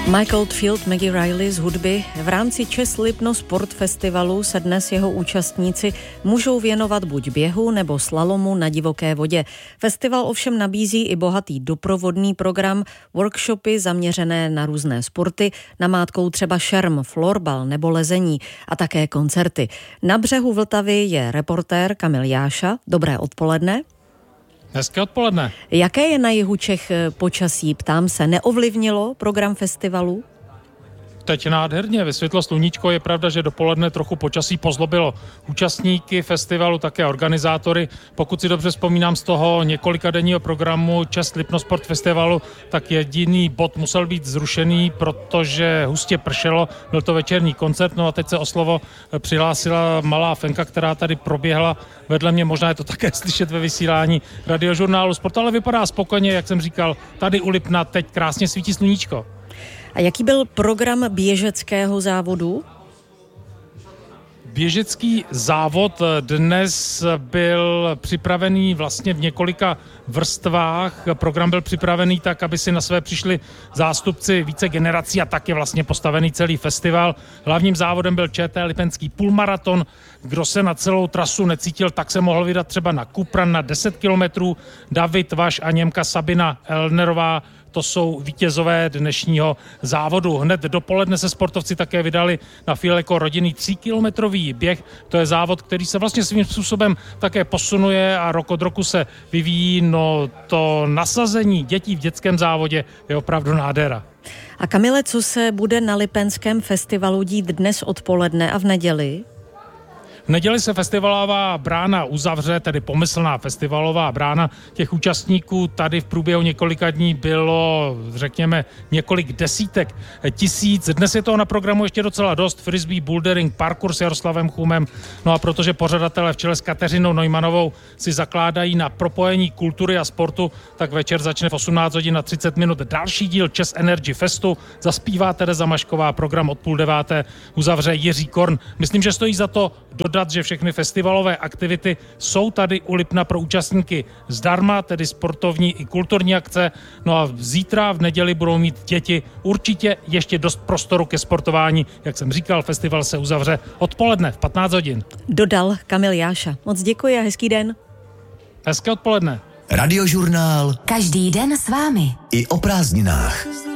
Mike Oldfield, Maggie Riley z hudby. V rámci Čes Lipno Sport Festivalu se dnes jeho účastníci můžou věnovat buď běhu nebo slalomu na divoké vodě. Festival ovšem nabízí i bohatý doprovodný program, workshopy zaměřené na různé sporty, namátkou třeba šerm, florbal nebo lezení a také koncerty. Na břehu Vltavy je reportér Kamil Jáša. Dobré odpoledne. Hezké odpoledne. Jaké je na jihu Čech počasí? Ptám se, neovlivnilo program festivalu? Teď nádherně, vysvětlo sluníčko, je pravda, že dopoledne trochu počasí pozlobilo účastníky festivalu, také organizátory. Pokud si dobře vzpomínám z toho několikadenního programu Čes Lipno Sport Festivalu, tak jediný bod musel být zrušený, protože hustě pršelo, byl to večerní koncert, no a teď se o slovo přihlásila malá Fenka, která tady proběhla vedle mě, možná je to také slyšet ve vysílání Radiožurnálu Sport, ale vypadá spokojeně, jak jsem říkal, tady u Lipna teď krásně svítí sluníčko. A jaký byl program běžeckého závodu? Běžecký závod dnes byl připravený vlastně v několika vrstvách. Program byl připravený tak, aby si na své přišli zástupci více generací a tak je vlastně postavený celý festival. Hlavním závodem byl ČT Lipenský půlmaraton. Kdo se na celou trasu necítil, tak se mohl vydat třeba na Kupran na 10 kilometrů. David Vaš a Němka Sabina Elnerová, to jsou vítězové dnešního závodu. Hned dopoledne se sportovci také vydali na Fileko rodinný 3kilometrový běh. To je závod, který se vlastně svým způsobem také posunuje a rok od roku se vyvíjí. No to nasazení dětí v dětském závodě je opravdu nádhera. A Kamile, co se bude na Lipenském festivalu dít dnes odpoledne a v neděli? V neděli se festivalová brána uzavře, tedy pomyslná festivalová brána těch účastníků. Tady v průběhu několika dní bylo, řekněme, několik desítek tisíc. Dnes je toho na programu ještě docela dost. Frisbee, bouldering, parkour s Jaroslavem Chumem. No a protože pořadatelé v čele s Kateřinou Neumannovou si zakládají na propojení kultury a sportu, tak večer začne v 18 hodin a 30 minut další díl Chess Energy Festu. Zaspívá Tereza Mašková, program od 8:30 uzavře Jiří Korn. Myslím, že stojí za to dodat, že všechny festivalové aktivity jsou tady u Lipna pro účastníky zdarma, tedy sportovní i kulturní akce. No a zítra v neděli budou mít děti určitě ještě dost prostoru ke sportování. Jak jsem říkal, festival se uzavře odpoledne v 15 hodin. Dodal Kamil Jáša. Moc děkuji a hezký den. Hezké odpoledne. Radiožurnál. Každý den s vámi. I o prázdninách.